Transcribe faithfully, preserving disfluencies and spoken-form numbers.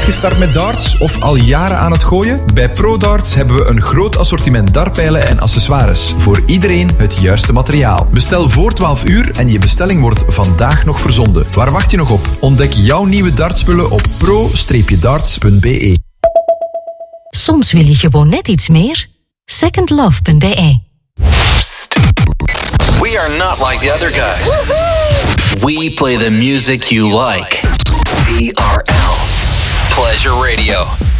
gestart met darts of al jaren aan het gooien? Bij ProDarts hebben we een groot assortiment dartpijlen en accessoires. Voor iedereen het juiste materiaal. Bestel voor twaalf uur en je bestelling wordt vandaag nog verzonden. Waar wacht je nog op? Ontdek jouw nieuwe dartspullen op pro darts punt b e. Soms wil je gewoon net iets meer. second love punt b e. Psst. We are not like the other guys. We play the music you like. T R L Pleasure Radio.